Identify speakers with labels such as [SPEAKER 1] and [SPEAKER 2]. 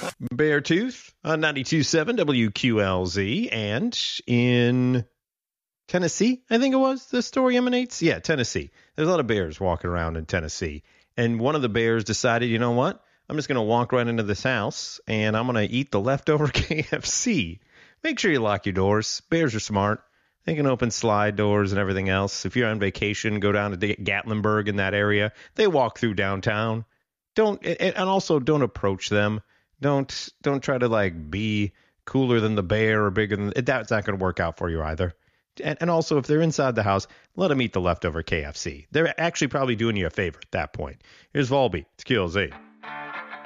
[SPEAKER 1] Beartooth on 92.7 WQLZ, and in Tennessee, I think it was, the story emanates. Yeah, Tennessee. There's a lot of bears walking around in Tennessee, and one of the bears decided, you know what? I'm just going to walk right into this house, and I'm going to eat the leftover KFC. Make sure you lock your doors. Bears are smart. They can open slide doors and everything else. If you're on vacation, go down to Gatlinburg in that area. They walk through downtown. And also don't approach them. Don't try to like be cooler than the bear or bigger than that's not going to work out for you either. And also, if they're inside the house, let them eat the leftover KFC. They're actually probably doing you a favor at that point. Here's Volby. It's QLZ.